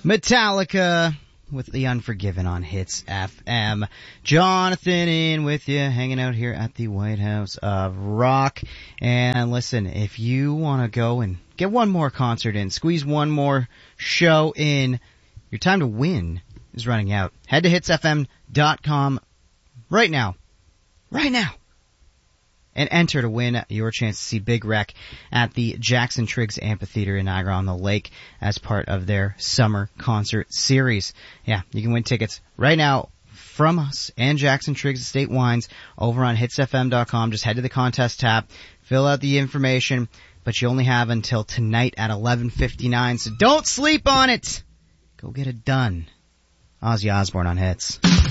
Metallica with The Unforgiven on Hits FM. Jonathan in with you, hanging out here at the White House of Rock. And listen, if you want to go and get one more concert in, squeeze one more show in, your time to win is running out. Head to hitsfm.com right now. Right now. And enter to win your chance to see Big Wreck at the Jackson Triggs Amphitheater in Niagara-on-the-Lake as part of their summer concert series. Yeah, you can win tickets right now from us and Jackson Triggs Estate Wines over on hitsfm.com. Just head to the contest tab, fill out the information, but you only have until tonight at 11:59, so don't sleep on it! Go get it done. Ozzy Osbourne on Hits.